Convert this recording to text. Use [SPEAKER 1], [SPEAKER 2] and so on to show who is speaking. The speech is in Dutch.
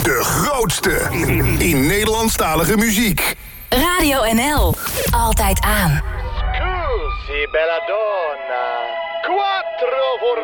[SPEAKER 1] De grootste in Nederlandstalige muziek.
[SPEAKER 2] Radio NL. Altijd aan.
[SPEAKER 3] Scusi, bella donna. 4 voor